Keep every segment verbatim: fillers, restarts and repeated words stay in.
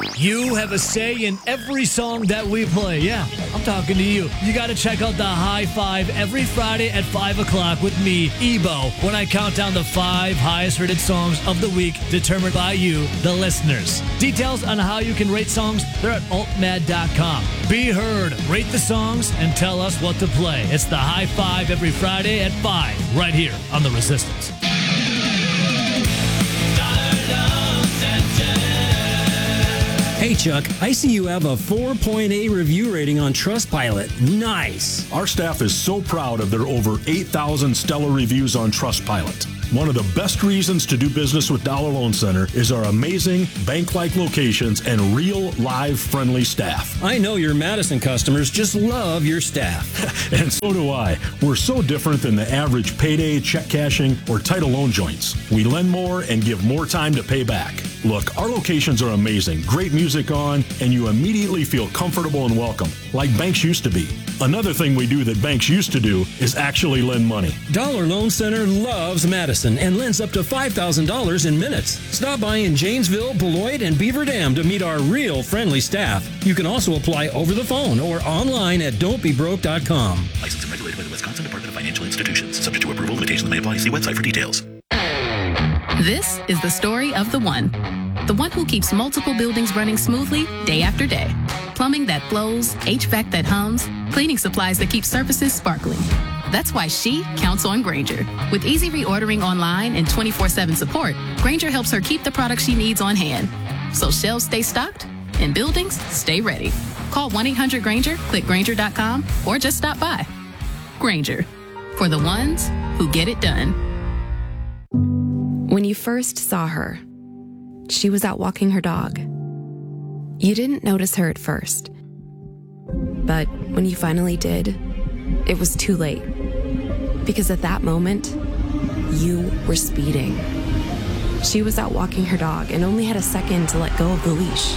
You have a say in every song that we play. Yeah, I'm talking to you. You got to check out the High Five every Friday at five o'clock with me, Ebo, when I count down the five highest rated songs of the week determined by you, the listeners. Details on how you can rate songs, they're at alt mad dot com. Be heard, rate the songs, and tell us what to play. It's the High Five every Friday at five, right here on The Resistance. Hey, Chuck, I see you have a four point eight review rating on Trustpilot. Nice. Our staff is so proud of their over eight thousand stellar reviews on Trustpilot. One of the best reasons to do business with Dollar Loan Center is our amazing bank-like locations and real, live, friendly staff. I know your Madison customers just love your staff. And so do I. We're so different than the average payday, check cashing, or title loan joints. We lend more and give more time to pay back. Look, our locations are amazing, great music on, and you immediately feel comfortable and welcome, like banks used to be. Another thing we do that banks used to do is actually lend money. Dollar Loan Center loves Madison and lends up to five thousand dollars in minutes. Stop by in Janesville, Beloit, and Beaver Dam to meet our real friendly staff. You can also apply over the phone or online at don't be broke dot com. Licensed and regulated by the Wisconsin Department of Financial Institutions. Subject to approval, limitations may apply. See website for details. This is the story of the one. The one who keeps multiple buildings running smoothly day after day. Plumbing that flows, H V A C that hums, cleaning supplies that keep surfaces sparkling. That's why she counts on Grainger. With easy reordering online and twenty-four seven support, Grainger helps her keep the products she needs on hand. So shelves stay stocked and buildings stay ready. Call one eight hundred Grainger, click Grainger dot com, or just stop by. Grainger, for the ones who get it done. When you first saw her, she was out walking her dog. You didn't notice her at first. But when you finally did, it was too late. Because at that moment, you were speeding. She was out walking her dog and only had a second to let go of the leash.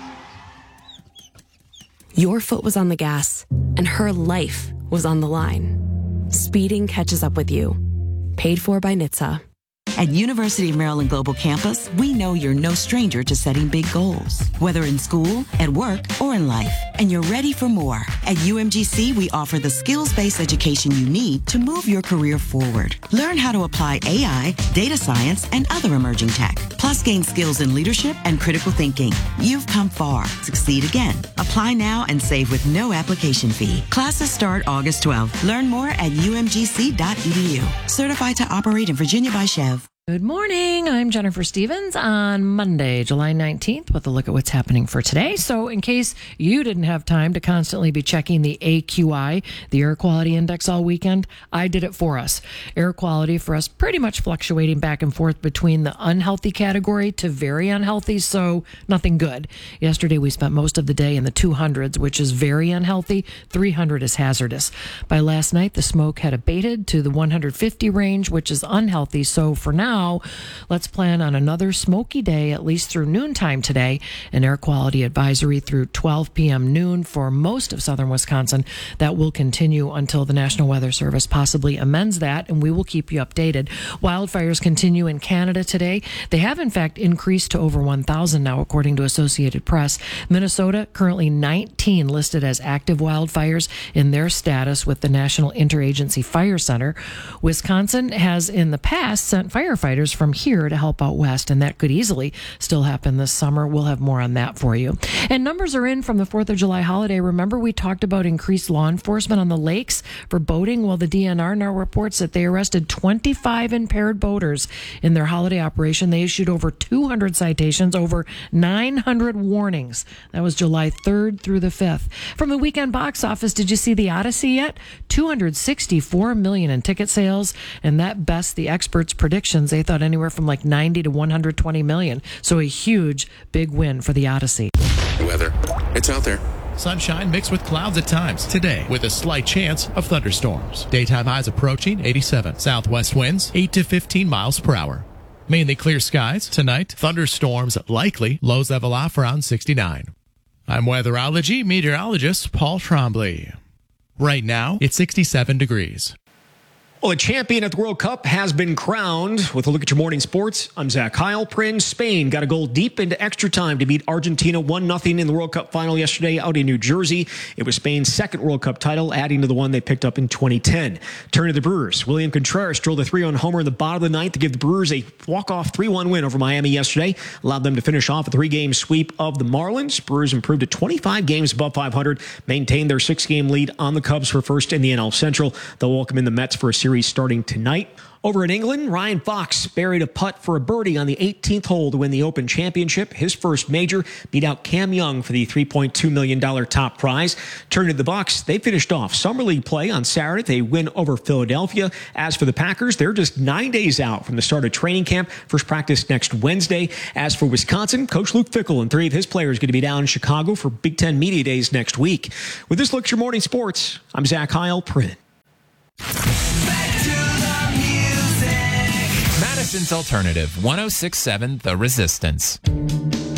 Your foot was on the gas, and her life was on the line. Speeding catches up with you. Paid for by N H T S A. At University of Maryland Global Campus, we know you're no stranger to setting big goals, whether in school, at work, or in life, and you're ready for more. At U M G C, we offer the skills-based education you need to move your career forward. Learn how to apply A I, data science, and other emerging tech, plus gain skills in leadership and critical thinking. You've come far. Succeed again. Apply now and save with no application fee. Classes start August twelfth. Learn more at U M G C dot E D U. Certified to operate in Virginia by Chev. Good morning. I'm Jennifer Stevens on Monday, July nineteenth, with a look at what's happening for today. So in case you didn't have time to constantly be checking the A Q I, the air quality index, all weekend, I did it for us. Air quality for us pretty much fluctuating back and forth between the unhealthy category to very unhealthy, so nothing good. Yesterday we spent most of the day in the two hundreds, which is very unhealthy. three hundred is hazardous. By last night, the smoke had abated to the one hundred fifty range, which is unhealthy. So for now, Now, let's plan on another smoky day, at least through noontime today. An air quality advisory through twelve p.m. noon for most of southern Wisconsin. That will continue until the National Weather Service possibly amends that, and we will keep you updated. Wildfires continue in Canada today. They have, in fact, increased to over one thousand now, according to Associated Press. Minnesota, currently nineteen listed as active wildfires in their status with the National Interagency Fire Center. Wisconsin has, in the past, sent firefighters from here to help out west, and that could easily still happen this summer. We'll have more on that for you. And numbers are in from the fourth of July holiday. Remember, we talked about increased law enforcement on the lakes for boating? Well, the D N R now reports that they arrested twenty-five impaired boaters in their holiday operation. They issued over two hundred citations, over nine hundred warnings. That was July third through the fifth. From the weekend box office, did you see The Odyssey yet? two hundred sixty-four million dollars in ticket sales, and that bests the experts' predictions. They thought anywhere from like ninety to one hundred twenty million. So a huge, big win for The Odyssey. Weather. It's out there. Sunshine mixed with clouds at times today with a slight chance of thunderstorms. Daytime highs approaching eighty-seven. Southwest winds eight to fifteen miles per hour. Mainly clear skies tonight. Thunderstorms likely. Lows level off around sixty-nine. I'm weatherology meteorologist Paul Trombley. Right now, it's sixty-seven degrees. Well, a champion at the World Cup has been crowned. With a look at your morning sports, I'm Zach Heilprin. Spain got a goal deep into extra time to beat Argentina one nothing in the World Cup final yesterday out in New Jersey. It was Spain's second World Cup title, adding to the one they picked up in twenty ten. Turn to the Brewers. William Contreras drilled a three-run homer in the bottom of the ninth to give the Brewers a walk-off three one win over Miami yesterday. Allowed them to finish off a three-game sweep of the Marlins. Brewers improved to twenty-five games above five hundred, maintained their six-game lead on the Cubs for first in the N L Central. They'll welcome in the Mets for a series starting tonight. Over in England, Ryan Fox buried a putt for a birdie on the eighteenth hole to win the Open Championship. His first major, beat out Cam Young for the three point two million dollars top prize. Turning to the Bucks, they finished off Summer League play on Saturday. They win over Philadelphia. As for the Packers, they're just nine days out from the start of training camp. First practice next Wednesday. As for Wisconsin, Coach Luke Fickell and three of his players are going to be down in Chicago for Big Ten Media Days next week. With this look at your morning sports, I'm Zach Heilprin. Madison's Alternative, one oh six point seven The Resistance.